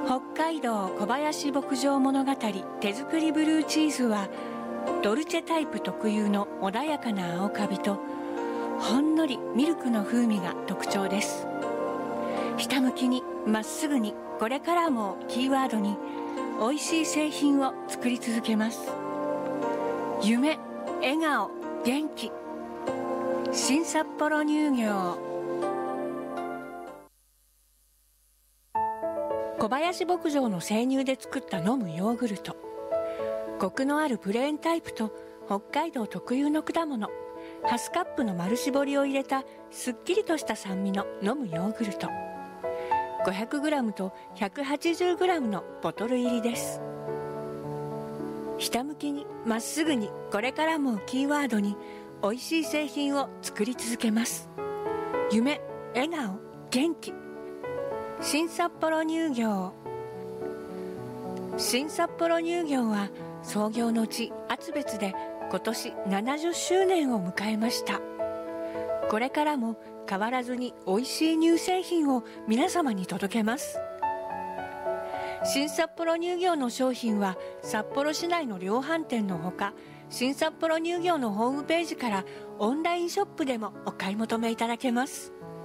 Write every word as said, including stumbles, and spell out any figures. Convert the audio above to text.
北海道小林牧場物語手作りブルーチーズはドルチェタイプ特有の穏やかな青カビとほんのりミルクの風味が特徴です。ひたむきにまっすぐにこれからもキーワードに美味しい製品を作り続けます。夢、笑顔、元気、新札幌乳業。小林牧場の生乳で作った飲むヨーグルト、コクのあるプレーンタイプと北海道特有の果物ハスカップの丸搾りを入れたすっきりとした酸味の飲むヨーグルト、 ごひゃくグラム と ひゃくはちじゅうグラム のボトル入りです。ひたむきにまっすぐにこれからもキーワードに美味しい製品を作り続けます。夢、笑顔、元気、新札幌乳業。新札幌乳業は創業の地厚別で今年ななじゅっしゅうねんを迎えました。これからも変わらずに美味しい乳製品を皆様に届けます。新札幌乳業の商品は札幌市内の量販店のほか、新札幌乳業のホームページからオンラインショップでもお買い求めいただけます。